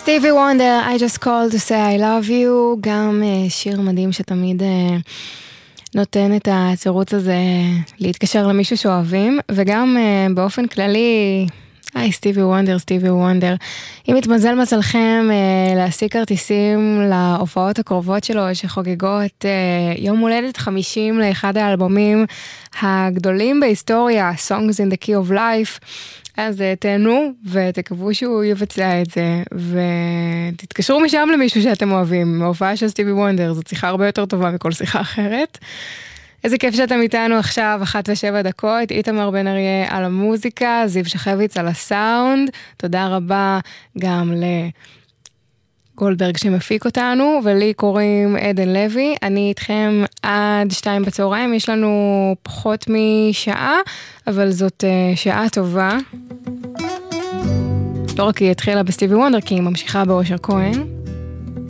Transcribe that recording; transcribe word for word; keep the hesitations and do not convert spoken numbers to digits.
סטיבי וונדר, I just called to say I love you, גם uh, שיר מדהים שתמיד uh, נותן את הצירוץ הזה להתקשר למישהו שאוהבים, וגם uh, באופן כללי, היי סטיבי וונדר, סטיבי וונדר, אם יתמזל מזלכם uh, להשיג כרטיסים להופעות הקרובות שלו שחוגגות uh, יום הולדת חמישים לאחד האלבומים הגדולים בהיסטוריה, Songs in the Key of Life, אז תהנו ותקוו שהוא יבצע את זה, ותתקשרו משם למישהו שאתם אוהבים. מהופעה של סטיבי וונדר, זו שיחה הרבה יותר טובה מכל שיחה אחרת. איזה כיף שאתם איתנו עכשיו, אחת ושבע דקות, איתמר בן אריה על המוזיקה, זיו שחביץ על הסאונד, תודה רבה גם לגולדברג שמפיק אותנו, ולי קוראים עדן לוי, אני איתכם עד שתיים בצהריים, יש לנו פחות משעה, אבל זאת שעה טובה. לא רק היא התחילה בסטיבי וונדר, כי היא ממשיכה באושר כהן.